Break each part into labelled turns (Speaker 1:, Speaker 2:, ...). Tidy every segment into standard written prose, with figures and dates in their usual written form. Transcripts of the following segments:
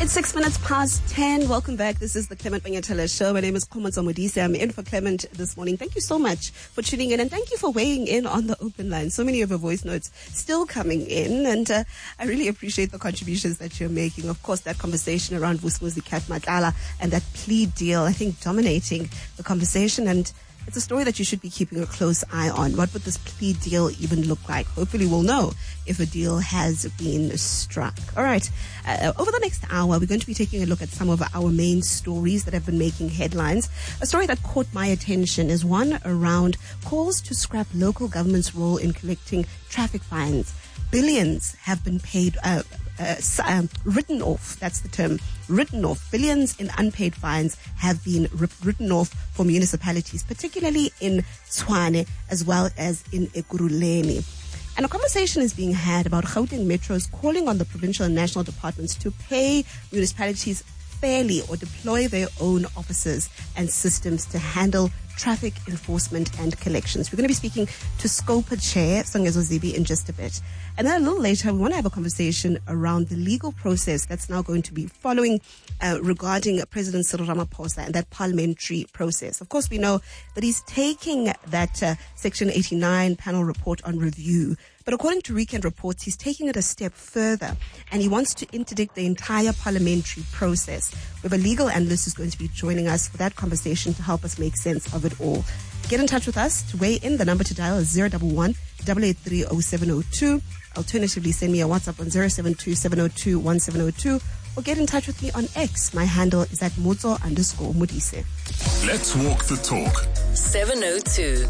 Speaker 1: It's 6 minutes past 10. Welcome back. This is the Clement Manyatela Show. My name is Komonzo Modise. I'm in for Clement this morning. Thank you so much for tuning in, and thank you for weighing in on the open line. So many of your voice notes still coming in, and I really appreciate the contributions that you're making. Of course, that conversation around Vusimuzi Cat Matlala and that plea deal, I think, dominating the conversation, and it's a story that you should be keeping a close eye on. What would this plea deal even look like? Hopefully we'll know if a deal has been struck. All right. Over the next hour, we're going to be taking a look at some of our main stories that have been making headlines. A story that caught my attention is one around calls to scrap local government's role in collecting traffic fines. Billions have been paid, written off. That's the term. Written off. Billions in unpaid fines have been written off for municipalities, particularly in Tshwane as well as in Ekurhuleni. And a conversation is being had about Gauteng Metros calling on the provincial and national departments to pay municipalities fairly or deploy their own officers and systems to handle traffic enforcement and collections. We're going to be speaking to SCOPA Chair Songezo Zibi in just a bit. And then a little later, we want to have a conversation around the legal process that's now going to be following regarding President Cyril Ramaphosa and that parliamentary process. Of course, we know that he's taking that Section 89 panel report on review. But according to Weekend Reports, he's taking it a step further, and he wants to interdict the entire parliamentary process. We have a legal analyst who's going to be joining us for that conversation to help us make sense of it all. Get in touch with us to weigh in. The number to dial is 011-883-0702. Alternatively, send me a WhatsApp on 072-702-1702, or get in touch with me on X. My handle is at Mozo_Modise.
Speaker 2: Let's walk the talk.
Speaker 3: 702.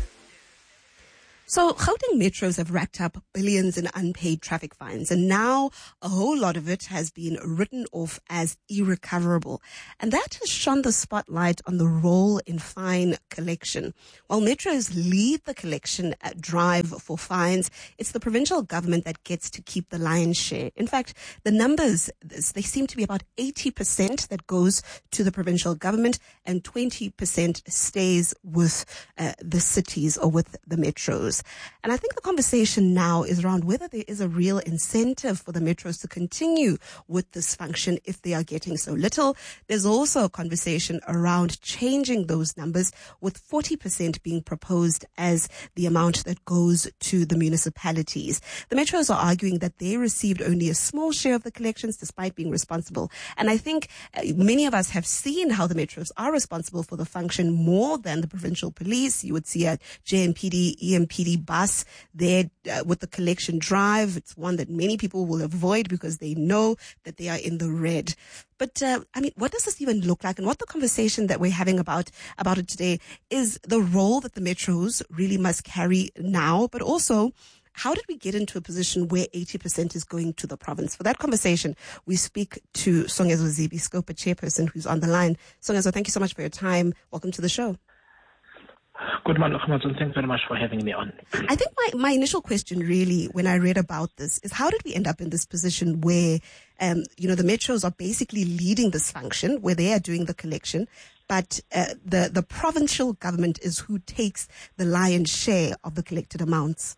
Speaker 1: So Gauteng Metros have racked up billions in unpaid traffic fines, and now a whole lot of it has been written off as irrecoverable. And that has shone the spotlight on the role in fine collection. While Metros lead the collection drive for fines, it's the provincial government that gets to keep the lion's share. In fact, the numbers, they seem to be about 80% that goes to the provincial government and 20% stays with the cities or with the metros. And I think the conversation now is around whether there is a real incentive for the metros to continue with this function if they are getting so little. There's also a conversation around changing those numbers, with 40% being proposed as the amount that goes to the municipalities. The metros are arguing that they received only a small share of the collections despite being responsible. And I think many of us have seen how the metros are responsible for the function more than the provincial police. You would see a JMPD, EMPD bus there with the collection drive. It's one that many people will avoid because they know that they are in the red. But what does this even look like? And what the conversation that we're having about it today is the role that the metros really must carry now, but also how did we get into a position where 80% is going to the province? For that conversation, we speak to Songezo Zibi, SCOPA chairperson, who's on the line. Songezo, thank you so much for your time. Welcome to the show.
Speaker 4: Good morning, Ahmed. Thanks very much for having me on.
Speaker 1: I think my initial question really, when I read about this, is how did we end up in this position where, the metros are basically leading this function, where they are doing the collection, but the provincial government is who takes the lion's share of the collected amounts?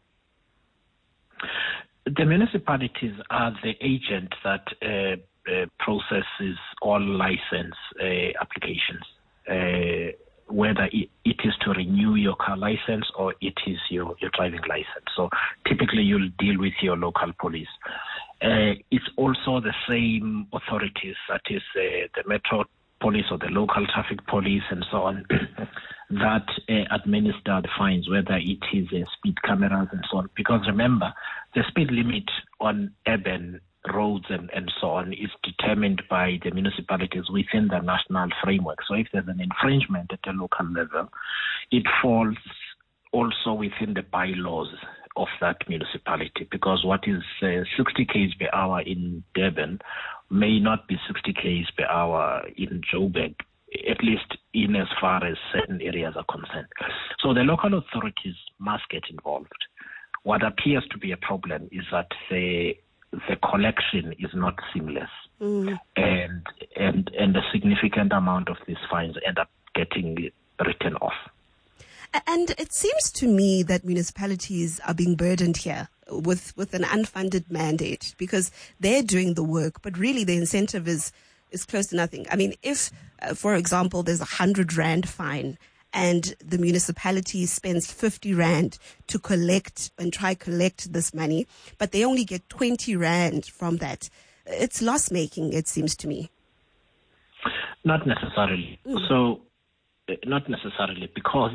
Speaker 4: The municipalities are the agent that processes all license applications. Whether it is to renew your car license or it is your driving license. So typically you'll deal with your local police. It's also the same authorities, that is the Metro Police or the local traffic police and so on, that administer the fines, whether it is speed cameras and so on. Because remember, the speed limit on urban roads and so on is determined by the municipalities within the national framework. So if there's an infringement at a local level, it falls also within the bylaws of that municipality, because what is 60 km per hour in Durban may not be 60 km per hour in Joburg, at least in as far as certain areas are concerned. So the local authorities must get involved. What appears to be a problem is that the collection is not seamless, and a significant amount of these fines end up getting written off.
Speaker 1: And it seems to me that municipalities are being burdened here with an unfunded mandate because they're doing the work, but really the incentive is close to nothing. I mean, if, for example, there's 100 Rand fine and the municipality spends 50 Rand to collect this money, but they only get 20 Rand from that, it's loss making, it seems to me.
Speaker 4: Not necessarily. So, not necessarily, because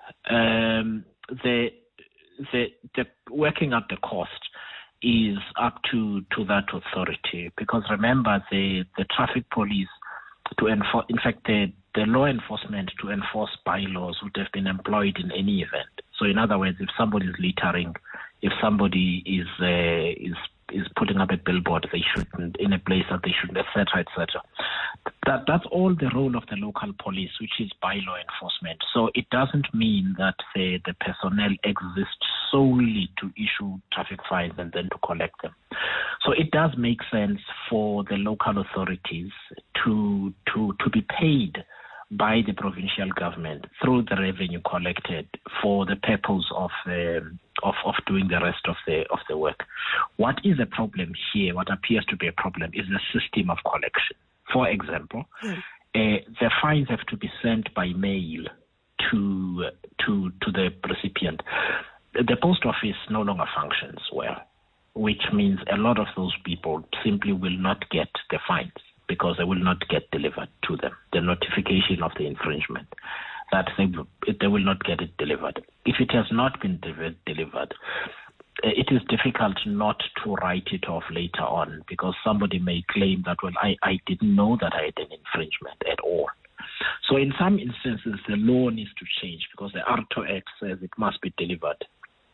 Speaker 4: the working out the cost is up to that authority. Because remember, the traffic police to enforce, in fact, the law enforcement to enforce bylaws would have been employed in any event. So, in other words, if somebody is littering, if somebody is putting up a billboard they shouldn't, in a place that they shouldn't, etc., etc. That's all the role of the local police, which is bylaw enforcement. So it doesn't mean that the personnel exist solely to issue traffic fines and then to collect them. So it does make sense for the local authorities to be paid by the provincial government through the revenue collected for the purpose of doing the rest of the work. What is a problem here? What appears to be a problem is the system of collection. For example, the fines have to be sent by mail to the recipient. The post office no longer functions well, which means a lot of those people simply will not get the fines because they will not get delivered to them, the notification of the infringement, that they will not get it delivered. If it has not been delivered, it is difficult not to write it off later on because somebody may claim that, well, I didn't know that I had an infringement at all. So in some instances, the law needs to change because the ARTO Act says it must be delivered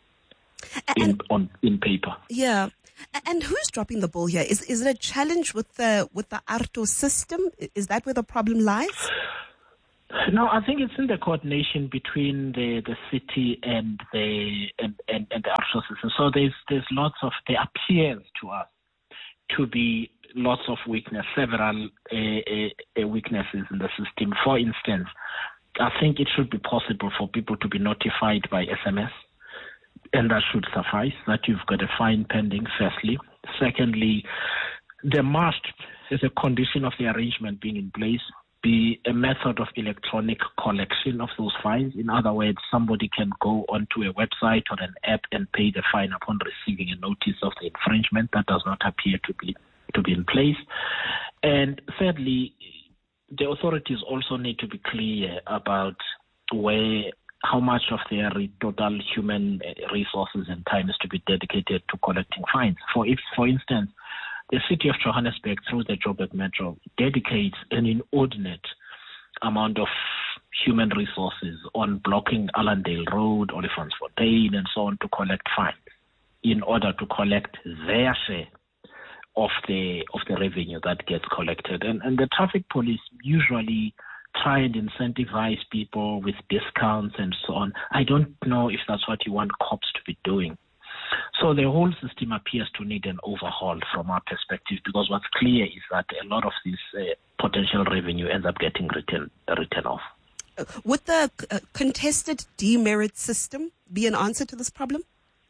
Speaker 4: in paper.
Speaker 1: Yeah. And who's dropping the ball here? Is it a challenge with the ARTO system? Is that where the problem lies?
Speaker 4: No, I think it's in the coordination between the city and the ARTO system. So there appears to us to be lots of weakness, several weaknesses in the system. For instance, I think it should be possible for people to be notified by SMS. And that should suffice, that you've got a fine pending, firstly. Secondly, there must, as a condition of the arrangement being in place, be a method of electronic collection of those fines. In other words, somebody can go onto a website or an app and pay the fine upon receiving a notice of the infringement. That does not appear to be in place. And thirdly, the authorities also need to be clear about how much of their total human resources and time is to be dedicated to collecting fines. For instance, the city of Johannesburg, through the Joburg Metro, dedicates an inordinate amount of human resources on blocking Allendale Road, Olifantsfontein, and so on to collect fines in order to collect their share of the revenue that gets collected. And the traffic police usually try and incentivize people with discounts and so on. I don't know if that's what you want cops to be doing. So the whole system appears to need an overhaul from our perspective, because what's clear is that a lot of this potential revenue ends up getting written off.
Speaker 1: Would the contested demerit system be an answer to this problem?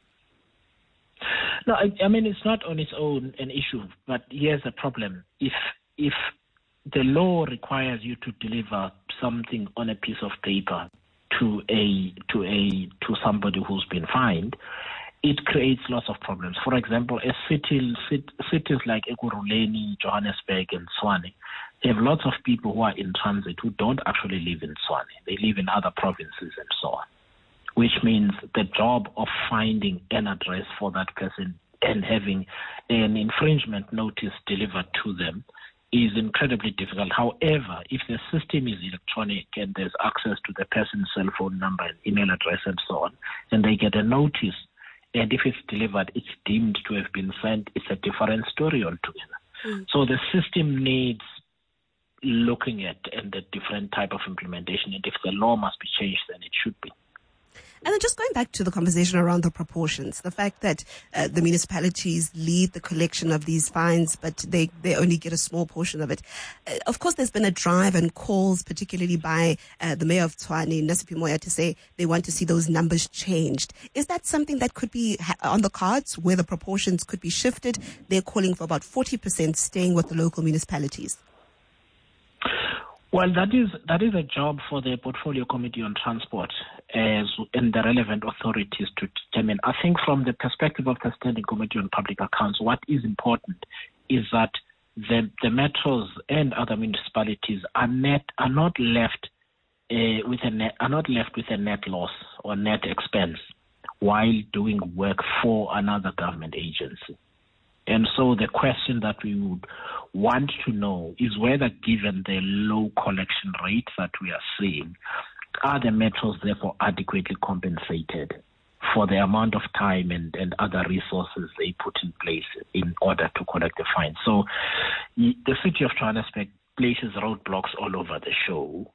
Speaker 4: No, I mean, it's not on its own an issue, but here's a problem. If the law requires you to deliver something on a piece of paper to somebody who's been fined, it creates lots of problems. For example, cities like Ekurhuleni, Johannesburg, and Tshwane have lots of people who are in transit who don't actually live in Tshwane. They live in other provinces and so on, which means the job of finding an address for that person and having an infringement notice delivered to them is incredibly difficult. However, if the system is electronic and there's access to the person's cell phone number and email address and so on, and they get a notice, and if it's delivered, it's deemed to have been sent, it's a different story altogether. So the system needs looking at and the different type of implementation, and if the law must be changed, then it should be.
Speaker 1: And then just going back to the conversation around the proportions, the fact that the municipalities lead the collection of these fines, but they only get a small portion of it. Of course, there's been a drive and calls, particularly by the mayor of Tshwane, Nasipi Moya, to say they want to see those numbers changed. Is that something that could be on the cards, where the proportions could be shifted? They're calling for about 40% staying with the local municipalities.
Speaker 4: Well, that is a job for the Portfolio Committee on Transport and the relevant authorities to determine. I think from the perspective of the Standing Committee on Public Accounts, what is important is that the metros and other municipalities are not left with a net loss or net expense while doing work for another government agency. And so the question that we would want to know is whether, given the low collection rates that we are seeing, are the metros therefore adequately compensated for the amount of time and other resources they put in place in order to collect the fine. So the city of Johannesburg places roadblocks all over the show,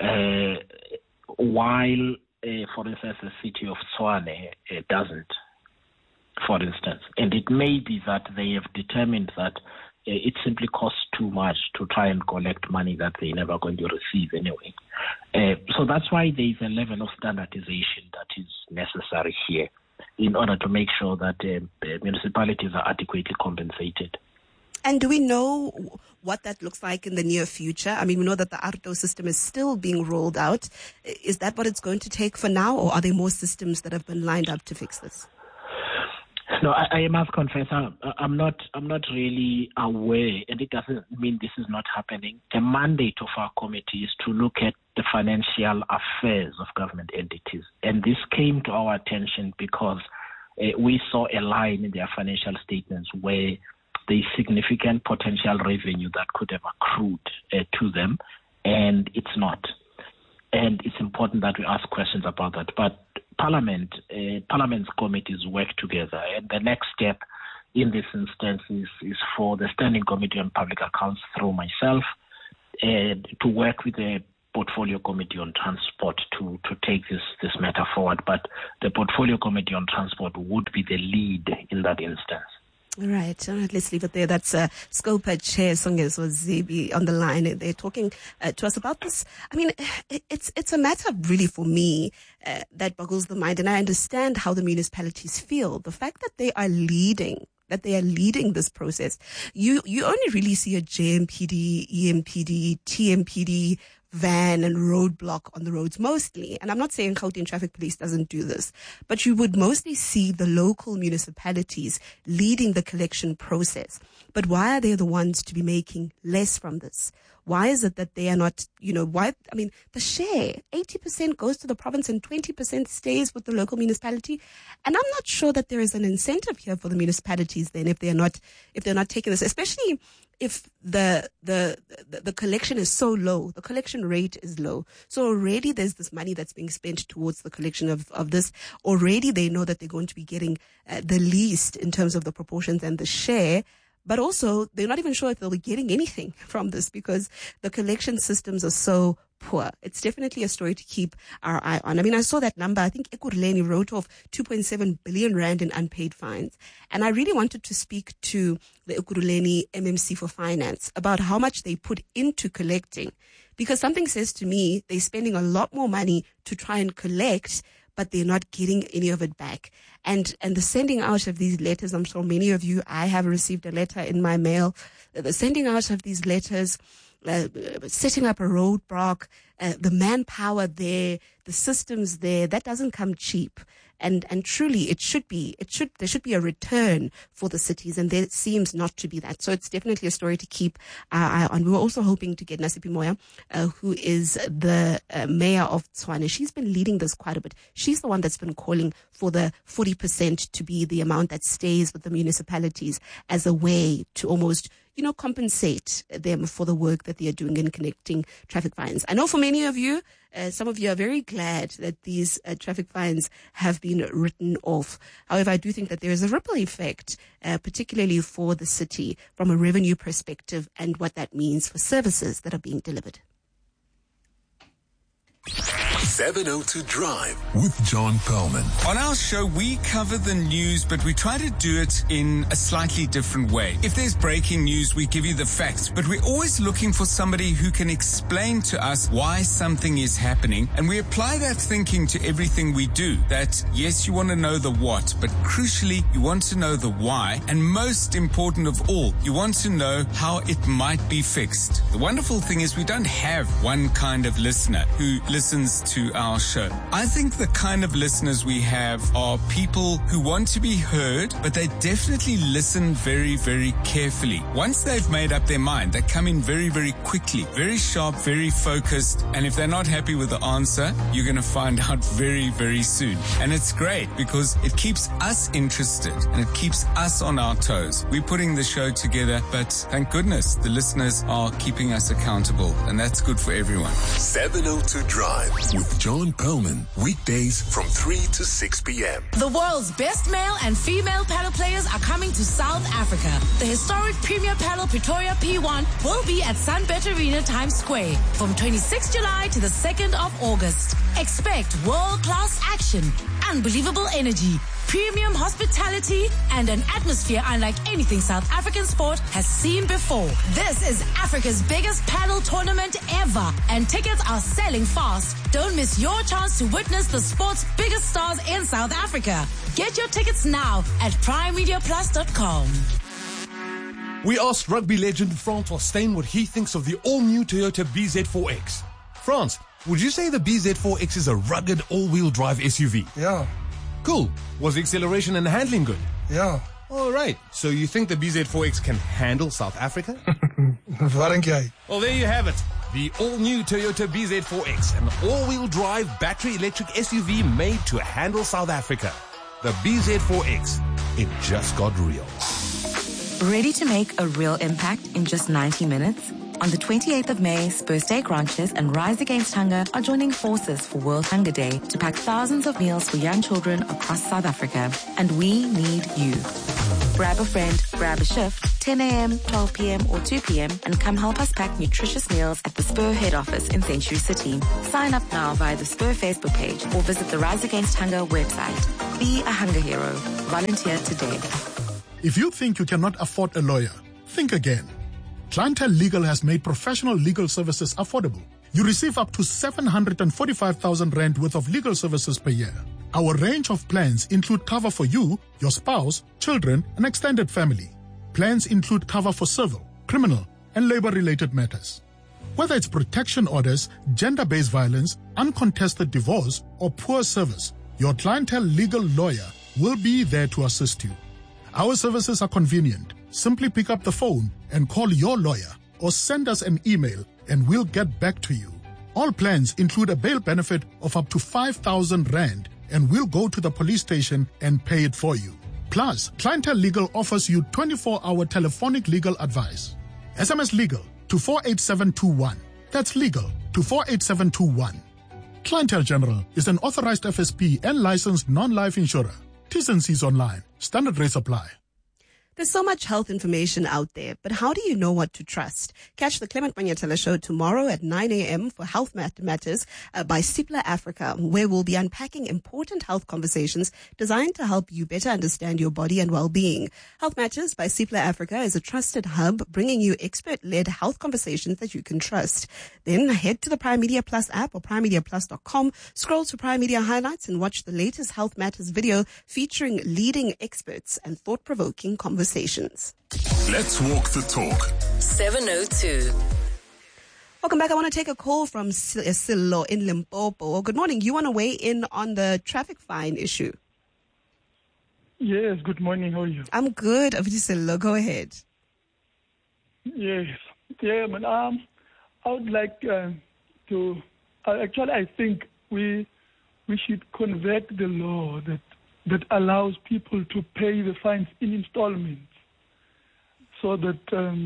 Speaker 4: while, for instance, the city of Tshwane doesn't. For instance, and it may be that they have determined that it simply costs too much to try and collect money that they're never going to receive anyway. So that's why there is a level of standardization that is necessary here in order to make sure that municipalities are adequately compensated.
Speaker 1: And do we know what that looks like in the near future? I mean, we know that the ARTO system is still being rolled out. Is that what it's going to take for now, or are there more systems that have been lined up to fix this?
Speaker 4: No, I must confess, I'm not really aware, and it doesn't mean this is not happening. The mandate of our committee is to look at the financial affairs of government entities, and this came to our attention because we saw a line in their financial statements where there's significant potential revenue that could have accrued to them, and it's not. And it's important that we ask questions about that. But Parliament's committees work together, and the next step in this instance is for the Standing Committee on Public Accounts through myself to work with the Portfolio Committee on Transport to take this matter forward. But the Portfolio Committee on Transport would be the lead in that instance.
Speaker 1: All right, let's leave it there. That's Scopa Chair Songezo Zibi on the line. They're talking to us about this. I mean, it's a matter really for me that boggles the mind, and I understand how the municipalities feel. The fact that they are leading this process. You only really see a JMPD, EMPD, TMPD, van and roadblock on the roads mostly. And I'm not saying Gauteng Traffic Police doesn't do this, but you would mostly see the local municipalities leading the collection process. But why are they the ones to be making less from this? Why is it that they are not, the share, 80% goes to the province and 20% stays with the local municipality. And I'm not sure that there is an incentive here for the municipalities then if they're not taking this, especially if the collection is so low, the collection rate is low. So already there's this money that's being spent towards the collection of this. Already they know that they're going to be getting the least in terms of the proportions and the share. But also, they're not even sure if they'll be getting anything from this because the collection systems are so poor. It's definitely a story to keep our eye on. I mean, I saw that number. I think Ekurhuleni wrote off 2.7 billion rand in unpaid fines. And I really wanted to speak to the Ekurhuleni MMC for Finance about how much they put into collecting. Because something says to me they're spending a lot more money to try and collect, but they're not getting any of it back. And the sending out of these letters, I'm sure many of you, I have received a letter in my mail, the sending out of these letters, setting up a roadblock, the manpower there, the systems there, that doesn't come cheap. And truly there should be a return for the cities, and there seems not to be that. So it's definitely a story to keep our eye on. We were also hoping to get Nasipi Moya, who is the mayor of Tshwane. She's been leading this quite a bit. She's the one that's been calling for the 40% to be the amount that stays with the municipalities as a way to almost compensate them for the work that they are doing in connecting traffic fines. I know for many of you, some of you are very glad that these traffic fines have been written off. However, I do think that there is a ripple effect, particularly for the city from a revenue perspective and what that means for services that are being delivered.
Speaker 2: 702 Drive with John Perlman.
Speaker 3: On our show, we cover the news, but we try to do it in a slightly different way. If there's breaking news, we give you the facts, but we're always looking for somebody who can explain to us why something is happening, and we apply that thinking to everything we do. That, yes, you want to know the what, but crucially, you want to know the why, and most important of all, you want to know how it might be fixed. The wonderful thing is we don't have one kind of listener who listens to our show. I think the kind of listeners we have are people who want to be heard, but they definitely listen very, very carefully. Once they've made up their mind, they come in very, very quickly, very sharp, very focused, and if they're not happy with the answer, you're going to find out very, very soon. And it's great because it keeps us interested and it keeps us on our toes. We're putting the show together, but thank goodness the listeners are keeping us accountable, and that's good for everyone.
Speaker 2: 702 Drive with John Perlman. Weekdays from 3 to 6 p.m.
Speaker 5: The world's best male and female paddle players are coming to South Africa. The historic Premier Paddle Pretoria P1 will be at Sunbet Arena Times Square from 26 July to the 2nd of August. Expect world-class action, unbelievable energy, premium hospitality, and an atmosphere unlike anything South African sport has seen before. This is Africa's biggest paddle tournament ever, and tickets are selling fast. Don't miss your chance to witness the sport's biggest stars in South Africa. Get your tickets now at primemediaplus.com.
Speaker 6: We asked rugby legend Francois Steyn what he thinks of the all-new Toyota BZ4X. France, would you say the BZ4X is a rugged all-wheel drive SUV?
Speaker 7: Yeah.
Speaker 6: Cool. Was the acceleration and handling good?
Speaker 7: Yeah.
Speaker 6: All right. So you think the BZ4X can handle South Africa? Well, there you have it. The all-new Toyota BZ4X, an all-wheel drive battery electric SUV made to handle South Africa. The BZ4X. It just got real.
Speaker 8: Ready to make a real impact in just 90 minutes? On the 28th of May, Spur Steak Ranches and Rise Against Hunger are joining forces for World Hunger Day to pack thousands of meals for young children across South Africa. And we need you. Grab a friend, grab a shift, 10 a.m., 12 p.m. or 2 p.m. and come help us pack nutritious meals at the Spur head office in Century City. Sign up now via the Spur Facebook page or visit the Rise Against Hunger website. Be a hunger hero. Volunteer today.
Speaker 9: If you think you cannot afford a lawyer, think again. Clientele Legal has made professional legal services affordable. You receive up to 745,000 Rand worth of legal services per year. Our range of plans include cover for you, your spouse, children, and extended family. Plans include cover for civil, criminal, and labor-related matters. Whether it's protection orders, gender-based violence, uncontested divorce, or poor service, your Clientele Legal lawyer will be there to assist you. Our services are convenient. Simply pick up the phone and call your lawyer or send us an email and we'll get back to you. All plans include a bail benefit of up to 5,000 Rand and we'll go to the police station and pay it for you. Plus, Clientele Legal offers you 24-hour telephonic legal advice. SMS Legal to 48721. That's legal to 48721. Clientele General is an authorized FSP and licensed non-life insurer. T's and C's online. Standard rates apply.
Speaker 1: There's so much health information out there, but how do you know what to trust? Catch the Clement Manyatela Show tomorrow at 9 a.m. for Health Matters by Cipla Africa, where we'll be unpacking important health conversations designed to help you better understand your body and well-being. Health Matters by Cipla Africa is a trusted hub bringing you expert-led health conversations that you can trust. Then head to the Prime Media Plus app or primemediaplus.com, scroll to Prime Media Highlights and watch the latest Health Matters video featuring leading experts and thought-provoking conversations.
Speaker 2: Let's walk the talk.
Speaker 5: 702.
Speaker 1: Welcome back. I want to take a call from Silo in Limpopo. Good morning. You want to weigh in on the traffic fine issue?
Speaker 7: Yes, good morning. How are you?
Speaker 1: I'm good. Silo, go ahead.
Speaker 7: Yes. Yeah, man. I would like to... actually, I think we should convert the law that allows people to pay the fines in installments, so that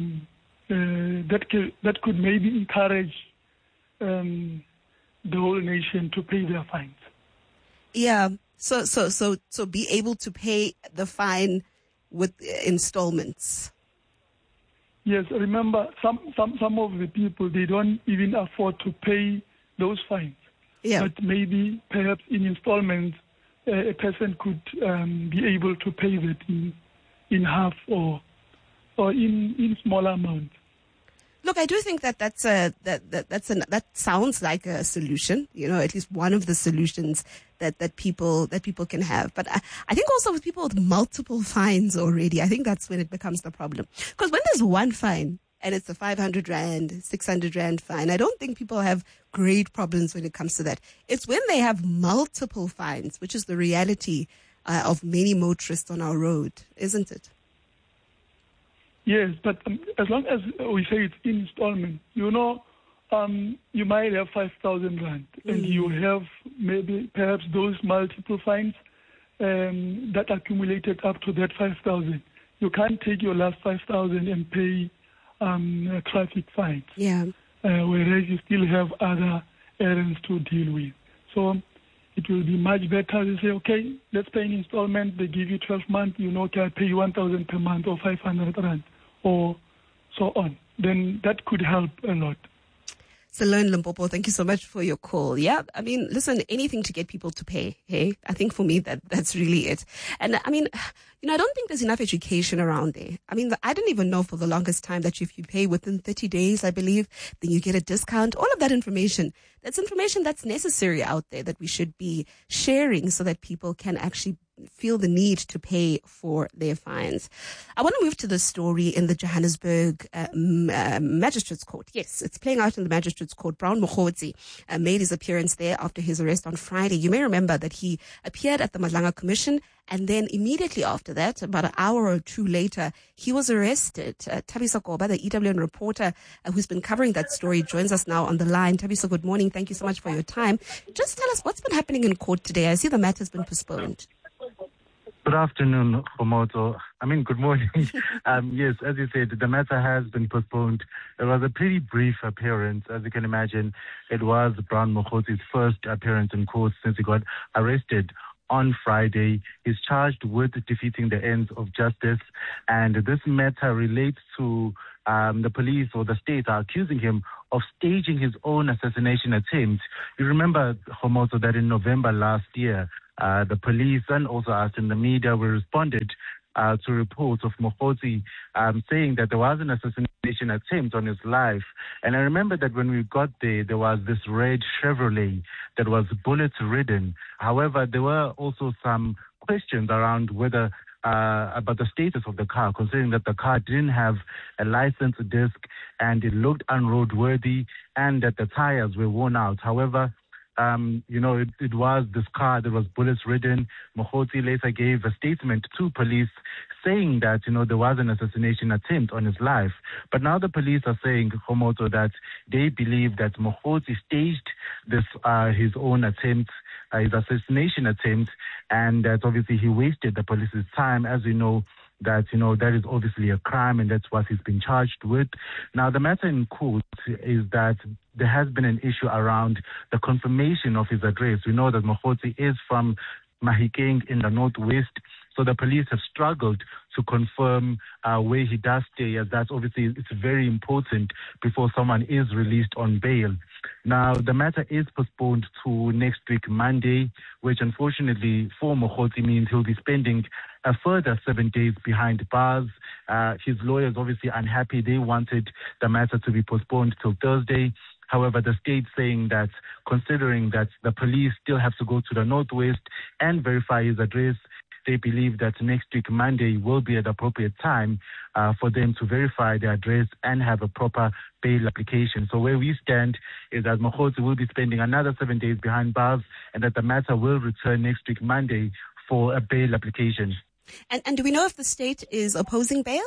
Speaker 7: that could maybe encourage the whole nation to pay their fines.
Speaker 1: Yeah. So be able to pay the fine with installments.
Speaker 7: Yes. Remember, some of the people, they don't even afford to pay those fines. but maybe perhaps in installments, a person could be able to pay that in half or in smaller amounts.
Speaker 1: Look, I do think that sounds like a solution. At least one of the solutions that people can have. But I think also with people with multiple fines already, I think that's when it becomes the problem. Because when there's one fine and it's a 500 Rand, 600 Rand fine, I don't think people have great problems when it comes to that. It's when they have multiple fines, which is the reality of many motorists on our road, isn't it?
Speaker 7: Yes, but as long as we say it's in installment, you might have 5,000 Rand and you have perhaps those multiple fines that accumulated up to that 5,000. You can't take your last 5,000 and pay traffic fines.
Speaker 1: Yeah.
Speaker 7: Whereas you still have other errands to deal with. So it will be much better to say, okay, let's pay an installment. They give you 12 months. Can I pay you 1,000 per month or 500 Rand or so on? Then that could help a lot.
Speaker 1: Salone Limpopo, thank you so much for your call. Yeah, I mean, listen, anything to get people to pay. Hey, I think for me that's really it. And I mean, I don't think there's enough education around there. I mean, I didn't even know for the longest time that if you pay within 30 days, I believe, then you get a discount. All of that information, that's information that's necessary out there that we should be sharing so that people can actually feel the need to pay for their fines. I want to move to the story in the Johannesburg Magistrates Court. Yes, it's playing out in the Magistrates Court. Brown Mokgotsi made his appearance there after his arrest on Friday. You may remember that he appeared at the Madlanga Commission, and then immediately after that, about an hour or two later, he was arrested. Thabiso Koba, the EWN reporter who's been covering that story, joins us now on the line. Thabiso, good morning. Thank you so much for your time. Just tell us what's been happening in court today. I see the matter's been postponed.
Speaker 10: Good afternoon, Khomoto. Good morning. Yes, as you said, the matter has been postponed. It was a pretty brief appearance. As you can imagine, it was Brown Mokgotsi's first appearance in court since he got arrested on Friday. He's charged with defeating the ends of justice, and this matter relates to the police or the state are accusing him of staging his own assassination attempt. You remember, Khomoto, that in November last year, the police and also us in the media were responded to reports of Mokgotsi saying that there was an assassination attempt on his life. And I remember that when we got there was this red Chevrolet that was bullet-ridden. However, there were also some questions around whether about the status of the car, considering that the car didn't have a license disc and it looked unroadworthy and that the tires were worn out. However, it was this car that was bullets-ridden. Mokgotsi later gave a statement to police saying that, there was an assassination attempt on his life. But now the police are saying, Khomoto, that they believe that Mokgotsi staged this, his own attempt, his assassination attempt, and that obviously he wasted the police's time. As we know, that, that is obviously a crime and that's what he's been charged with. Now, the matter in court is that there has been an issue around the confirmation of his address. We know that Mokgotsi is from Mahikeng in the northwest, so the police have struggled to confirm where he does stay, as that's obviously it's very important before someone is released on bail. Now, the matter is postponed to next week, Monday, which unfortunately for Mokgotsi means he'll be spending a further 7 days behind bars. His lawyers obviously unhappy. They wanted the matter to be postponed till Thursday. However, the state saying that considering that the police still have to go to the northwest and verify his address, they believe that next week, Monday, will be at the appropriate time for them to verify the address and have a proper bail application. So where we stand is that Mokgotsi will be spending another 7 days behind bars and that the matter will return next week, Monday, for a bail application.
Speaker 1: And do we know if the state is opposing bail?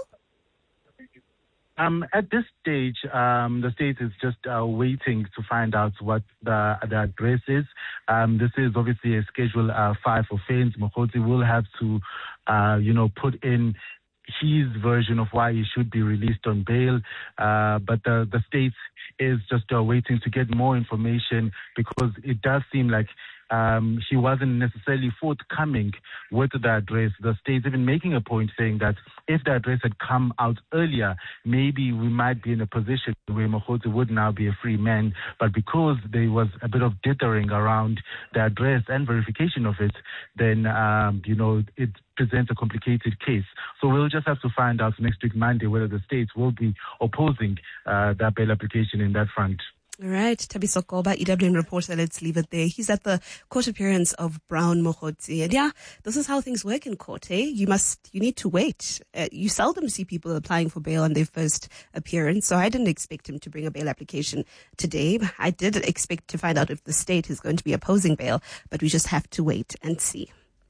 Speaker 10: At this stage, the state is just waiting to find out what the address is. This is obviously a Schedule 5 offense. Mokgotsi will have to, put in his version of why he should be released on bail. But the state is just waiting to get more information because it does seem like she wasn't necessarily forthcoming with the address. The state's even making a point saying that if the address had come out earlier, maybe we might be in a position where Mokgotsi would now be a free man. But because there was a bit of dithering around the address and verification of it, then, it presents a complicated case. So we'll just have to find out next week, Monday, whether the states will be opposing that bail application in that front.
Speaker 1: All right, Thabiso Koba, EWN reporter, let's leave it there. He's at the court appearance of Brown Mokgotsi. And yeah, this is how things work in court, eh? You need to wait. You seldom see people applying for bail on their first appearance, so I didn't expect him to bring a bail application today. I did expect to find out if the state is going to be opposing bail, but we just have to wait and see.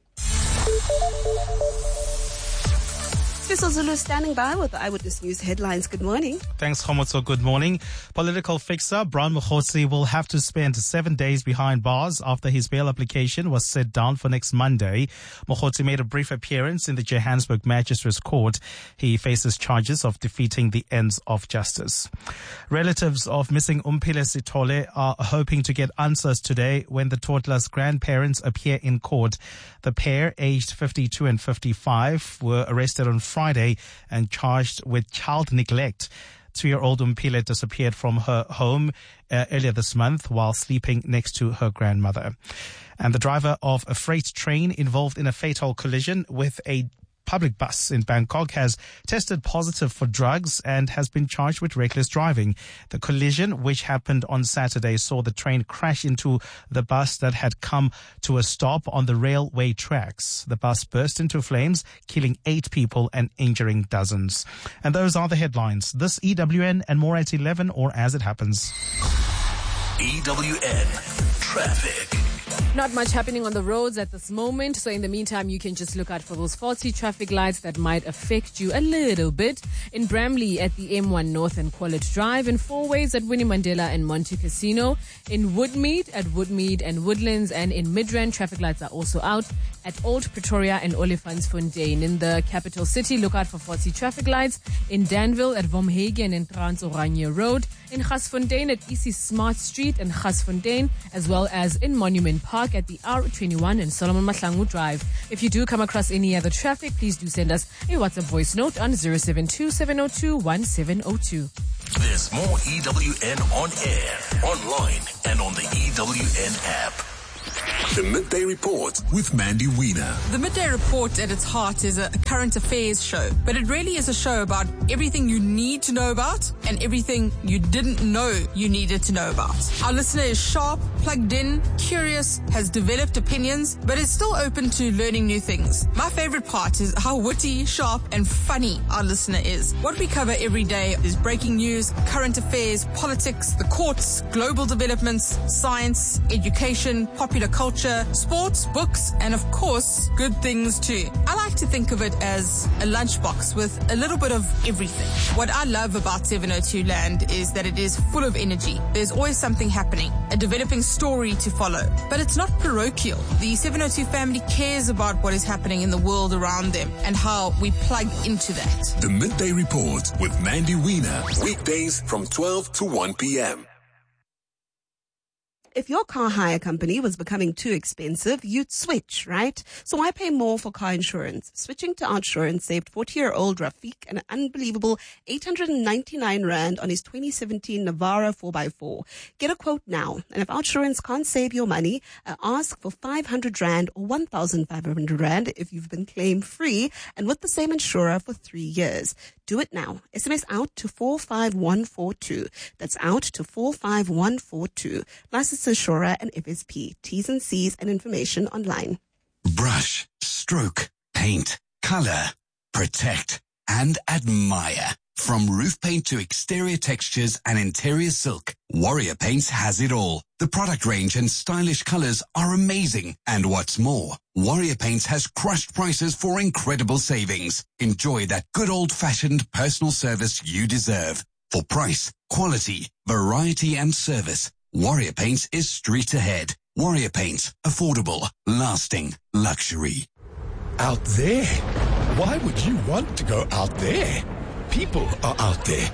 Speaker 1: Siso Zulu standing by with the Eyewitness News headlines. Good morning.
Speaker 11: Thanks, Khomotso. Good morning. Political fixer Brown Mokgotsi will have to spend 7 days behind bars after his bail application was set down for next Monday. Mokgotsi made a brief appearance in the Johannesburg Magistrates Court. He faces charges of defeating the ends of justice. Relatives of missing Umphile Sithole are hoping to get answers today when the toddler's grandparents appear in court. The pair, aged 52 and 55, were arrested on Friday and charged with child neglect. 2-year-old Umphile disappeared from her home earlier this month while sleeping next to her grandmother. And the driver of a freight train involved in a fatal collision with a public bus in Bangkok has tested positive for drugs and has been charged with reckless driving. The collision, which happened on Saturday, saw the train crash into the bus that had come to a stop on the railway tracks. The bus burst into flames, killing 8 people and injuring dozens. And those are the headlines. This EWN and more at 11 or as it happens.
Speaker 2: EWN Traffic.
Speaker 12: Not much happening on the roads at this moment, so in the meantime, you can just look out for those faulty traffic lights that might affect you a little bit. In Bramley at the M1 North and Quality Drive, in Four Ways at Winnie Mandela and Monte Casino, in Woodmead at Woodmead and Woodlands, and in Midrand, traffic lights are also out at Old Pretoria and Olifantsfontein. In the capital city, look out for faulty traffic lights in Danville at Womhagen and Trans-Oranje Road, in Gasfontein at EC Smart Street and Gasfontein, as well as in Monument Park at the R21 and Solomon Mahlangu Drive. If you do come across any other traffic, please do send us a WhatsApp voice note on 072-702-1702.
Speaker 2: There's more EWN on air, online, and on the EWN app. The Midday Report with Mandy Wiener.
Speaker 13: The Midday Report at its heart is a current affairs show, but it really is a show about everything you need to know about and everything you didn't know you needed to know about. Our listener is sharp, plugged in, curious, has developed opinions, but is still open to learning new things. My favorite part is how witty, sharp, and funny our listener is. What we cover every day is breaking news, current affairs, politics, the courts, global developments, science, education, popular culture, sports, books, and of course, good things too. I like to think of it as a lunchbox with a little bit of everything. What I love about 702 Land is that it is full of energy. There's always something happening, a developing story to follow. But it's not parochial. The 702 family cares about what is happening in the world around them and how we plug into that.
Speaker 2: The Midday Report with Mandy Wiener. Weekdays from 12 to 1 p.m.
Speaker 1: If your car hire company was becoming too expensive, you'd switch, right? So why pay more for car insurance? Switching to Outsurance saved 40-year-old Rafiq an unbelievable 899 Rand on his 2017 Navara 4x4. Get a quote now. And if Outsurance can't save your money, ask for 500 Rand or 1,500 Rand if you've been claim free and with the same insurer for 3 years. Do it now. SMS out to 45142. That's out to 45142. License insurer and FSP. T's and C's and information online.
Speaker 14: Brush, stroke, paint, color, protect, and admire. From roof paint to exterior textures and interior silk, Warrior Paints has it all. The product range and stylish colors are amazing. And what's more, Warrior Paints has crushed prices for incredible savings. Enjoy that good old-fashioned personal service you deserve. For price, quality, variety, and service, Warrior Paints is street ahead. Warrior Paints, affordable, lasting, luxury.
Speaker 15: Out there? Why would you want to go out there? People are out there.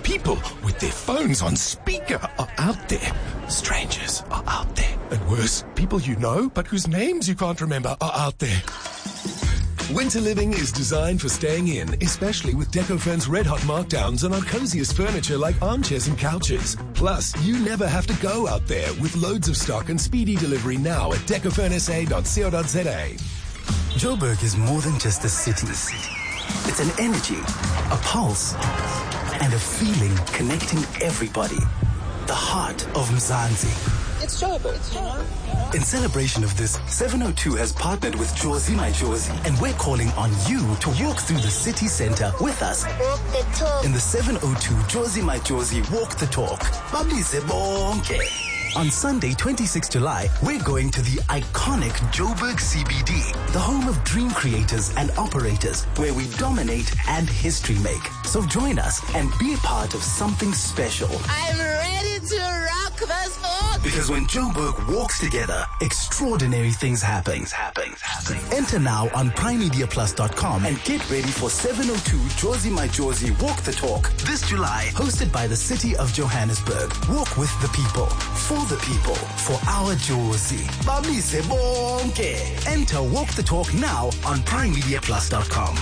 Speaker 15: People with their phones on speaker are out there. Strangers are out there. And worse, people you know but whose names you can't remember are out there. Winter living is designed for staying in, especially with Decofurn's red-hot markdowns on our coziest furniture like armchairs and couches. Plus, you never have to go out there with loads of stock and speedy delivery now at decofurnsa.co.za.
Speaker 16: Joburg is more than just a city. It's an energy, a pulse, and a feeling connecting everybody. The heart of Mzansi.
Speaker 17: It's Joburg, you know?
Speaker 16: In celebration of this, 702 has partnered with Jozi My Jozi, and we're calling on you to walk through the city center with us.
Speaker 17: Walk the talk.
Speaker 16: In the 702 Jozi My Jozi Walk the Talk. Babize bonke. On Sunday, 26 July, we're going to the iconic Joburg CBD, the home of dream creators and operators, where we dominate and history make. So join us and be a part of something special.
Speaker 17: I'm ready to rock this book.
Speaker 16: Because when Joburg walks together, extraordinary things happen. Enter now on primemediaplus.com and get ready for 702 Jozi My Jozi Walk the Talk this July, hosted by the City of Johannesburg. Walk with the people, for the people, for our Jozi. Bamise bonke. Enter Walk the Talk now on primemediaplus.com.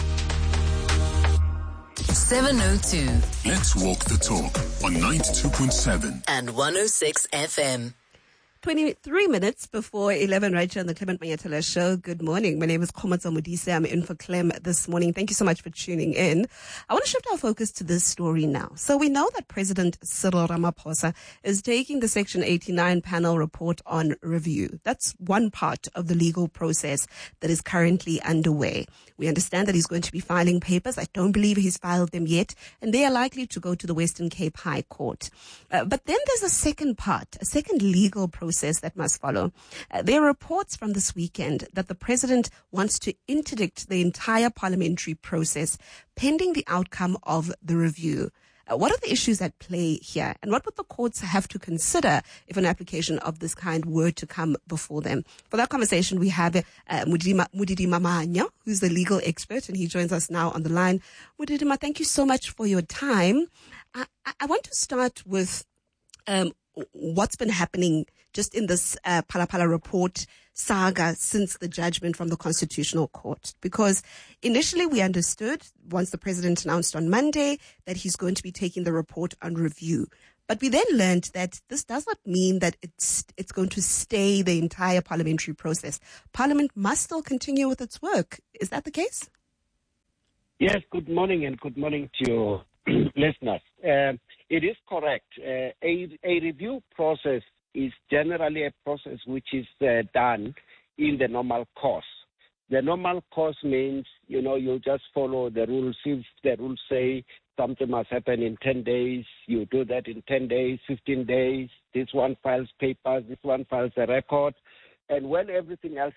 Speaker 2: 702. Let's walk the talk on 92.7
Speaker 5: and 106 FM.
Speaker 1: 23 minutes before 11 right here on the Clement Manyatela Show. Good morning. My name is Khomotso Modise. I'm in for Clem this morning. Thank you so much for tuning in. I want to shift our focus to this story now. So we know that President Cyril Ramaphosa is taking the Section 89 panel report on review. That's one part of the legal process that is currently underway. We understand that he's going to be filing papers. I don't believe he's filed them yet, and they are likely to go to the Western Cape High Court. But then there's a second part, a second legal process that must follow. There are reports from this weekend that the president wants to interdict the entire parliamentary process pending the outcome of the review. What are the issues at play here, and what would the courts have to consider if an application of this kind were to come before them? For that conversation, we have Mudidima Mamanya, who's the legal expert, and he joins us now on the line. Mudidima, thank you so much for your time. I want to start with what's been happening just in this Phala Phala report saga since the judgment from the Constitutional Court. Because initially we understood, once the president announced on Monday, that he's going to be taking the report on review. But we then learned that this does not mean that it's going to stay the entire parliamentary process. Parliament must still continue with its work. Is that the case?
Speaker 18: Yes, good morning, and good morning to your listeners. It is correct. A review process is generally a process which is done in the normal course. The normal course means, you just follow the rules. If the rules say something must happen in 10 days, you do that in 10 days, 15 days. This one files papers, this one files a record. And when everything else